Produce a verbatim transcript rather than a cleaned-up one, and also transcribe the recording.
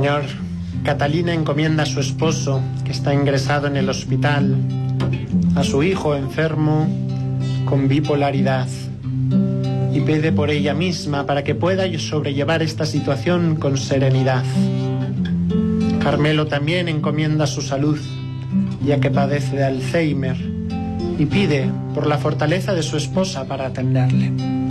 Señor, Catalina encomienda a su esposo, que está ingresado en el hospital, a su hijo enfermo con bipolaridad, y pide por ella misma para que pueda sobrellevar esta situación con serenidad. Carmelo también encomienda su salud, ya que padece de Alzheimer, y pide por la fortaleza de su esposa para atenderle.